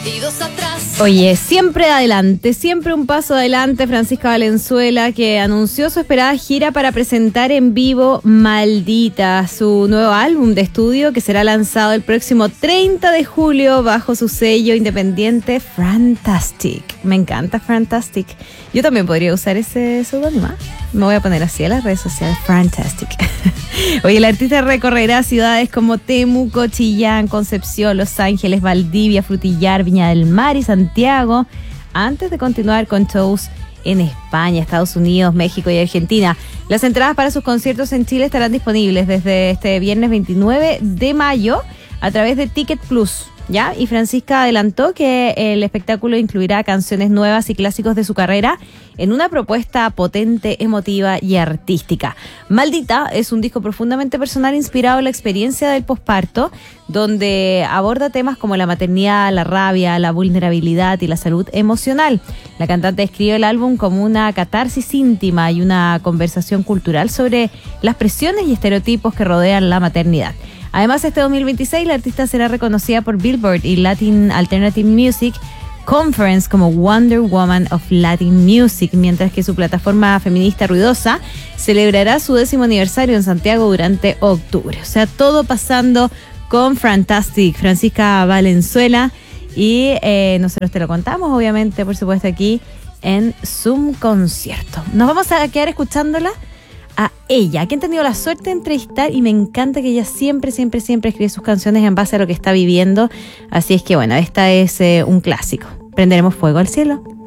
y dos atrás. Oye, siempre adelante, siempre un paso adelante, Francisca Valenzuela, que anunció su esperada gira para presentar en vivo Maldita, su nuevo álbum de estudio que será lanzado el próximo 30 de julio bajo su sello independiente Fantastic. Me encanta Fantastic. Yo también podría usar ese seudónimo. Me voy a poner así en las redes sociales, Fantastic. Oye, el artista recorrerá ciudades como Temuco, Chillán, Concepción, Los Ángeles, Valdivia, Frutillar, Viña del Mar y Santiago, antes de continuar con shows en España, Estados Unidos, México y Argentina. Las entradas para sus conciertos en Chile estarán disponibles desde este viernes 29 de mayo a través de Ticket Plus. ¿Ya? Y Francisca adelantó que el espectáculo incluirá canciones nuevas y clásicos de su carrera en una propuesta potente, emotiva y artística. Maldita es un disco profundamente personal inspirado en la experiencia del posparto, donde aborda temas como la maternidad, la rabia, la vulnerabilidad y la salud emocional. La cantante describe el álbum como una catarsis íntima y una conversación cultural sobre las presiones y estereotipos que rodean la maternidad. Además, este 2026 la artista será reconocida por Billboard y Latin Alternative Music Conference como Wonder Woman of Latin Music, mientras que su plataforma feminista Ruidosa celebrará su 10º aniversario en Santiago durante octubre. O sea, todo pasando con Fantastic, Francisca Valenzuela, y nosotros te lo contamos, obviamente, por supuesto, aquí en Zoom Concierto. Nos vamos a quedar escuchándola a ella, que han tenido la suerte de entrevistar, y me encanta que ella siempre escribe sus canciones en base a lo que está viviendo. Así es que bueno, esta es un clásico. Prenderemos fuego al cielo.